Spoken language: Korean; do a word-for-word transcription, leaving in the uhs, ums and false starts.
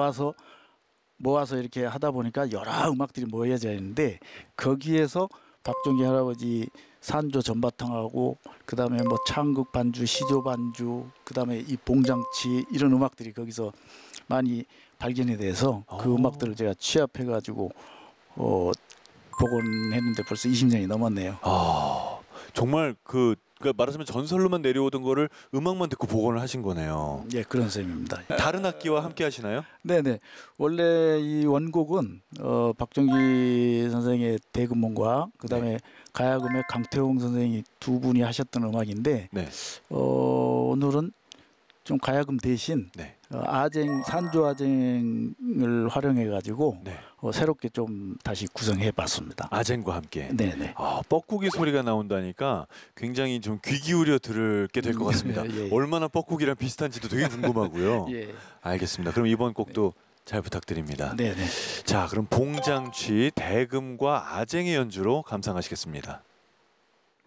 모아서 모아서 이렇게 하다 보니까 여러 음악들이 모여져 있는데 거기에서 박종기 할아버지 산조 전바탕하고 그다음에 뭐 창극 반주, 시조 반주, 그다음에 이 봉장치 이런 음악들이 거기서 많이 발견이 돼서 그 오. 음악들을 제가 취합해 가지고 어 복원했는데 벌써 이십 년이 넘었네요. 아, 정말 그 그러니까 말하자면 전설로만 내려오던 거를 음악만 듣고 복원을 하신 거네요. 예, 그런 셈입니다. 다른 악기와 함께 하시나요? 네네. 원래 이 원곡은 어, 박정기 선생의 대금문과 그다음에 네. 가야금의 강태홍 선생이 두 분이 하셨던 음악인데 네. 어, 오늘은 좀 가야금 대신 네. 어, 아쟁 산조 아쟁을 활용해 가지고 네. 어, 새롭게 좀 다시 구성해 봤습니다. 아쟁과 함께. 네네. 아, 뻐꾸기 소리가 나온다니까 굉장히 좀 귀 기울여 들을게 될 것 같습니다. 예, 예. 얼마나 뻐꾸기랑 비슷한지도 되게 궁금하고요. 예. 알겠습니다. 그럼 이번 곡도 잘 부탁드립니다. 네네. 자, 그럼 봉장취, 대금과 아쟁의 연주로 감상하시겠습니다.